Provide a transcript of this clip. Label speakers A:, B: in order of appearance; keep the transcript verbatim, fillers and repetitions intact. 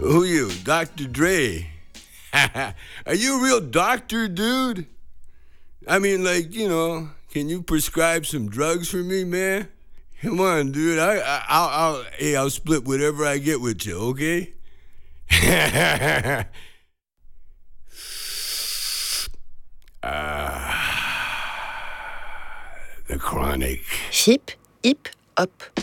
A: Who you, Doctor Dre? Are you a real doctor, dude? I mean, like, you know, can you prescribe some drugs for me, man? Come on, dude. I, I, I'll, I'll, hey, I'll split whatever I get with you, okay? Ah, the chronic.
B: Hip, hip, hop.